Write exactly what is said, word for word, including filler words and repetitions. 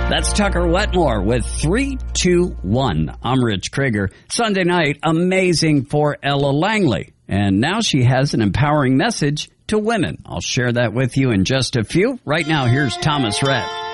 That's Tucker Wetmore with three two one. I'm Rich Krieger. Sunday night, amazing for Ella Langley. And now she has an empowering message to women. I'll share that with you in just a few. Right now, here's Thomas Rhett.